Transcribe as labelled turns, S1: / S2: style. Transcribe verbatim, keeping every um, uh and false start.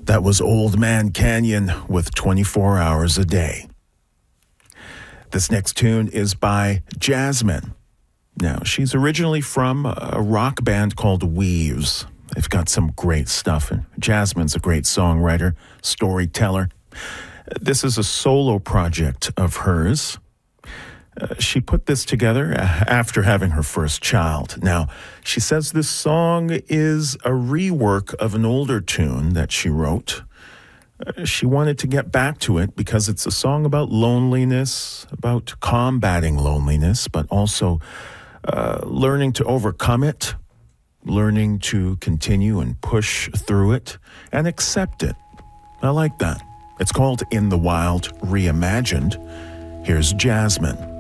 S1: That was Old Man Canyon with twenty-four hours a day. This next tune is by Jasmine. Now, she's originally from a rock band called Weaves. They've got some great stuff, and Jasmine's a great songwriter, storyteller. This is a solo project of hers. Uh, she put this together after having her first child. Now, she says this song is a rework of an older tune that she wrote. Uh, she wanted to get back to it because it's a song about loneliness, about combating loneliness, but also uh, learning to overcome it, learning to continue and push through it and accept it. I like that. It's called In the Wild Reimagined. Here's Jasmine.